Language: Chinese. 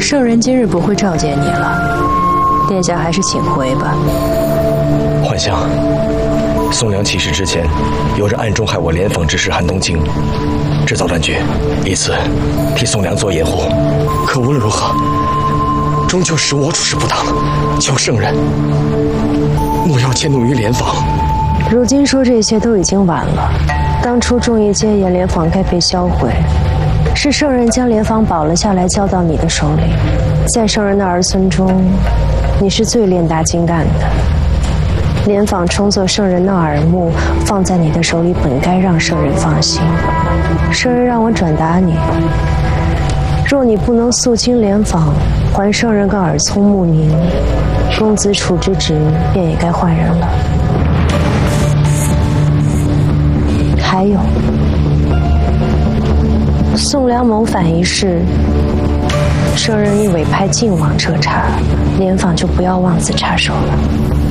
圣人今日不会召见你了，殿下还是请回吧。 幻相，宋良起事之前，有人暗中害我连访之士韩东京，制造乱局，以此替宋良做掩护。可无论如何，终究是我处事不当，求圣人莫要迁怒于连访。 如今说这些都已经晚了，当初众议奸言，连访该被销毁。是圣人将连访保了下来，交到你的手里。在圣人的儿孙中，你是最练达精干的。连访充作圣人的耳目，放在你的手里，本该让圣人放心。圣人让我转达你，若你不能肃清连访，还圣人个耳聪目明，公子处之职便也该换人了。还有，宋良谋反一事，圣人已委派晋王彻查，连访就不要妄自插手了。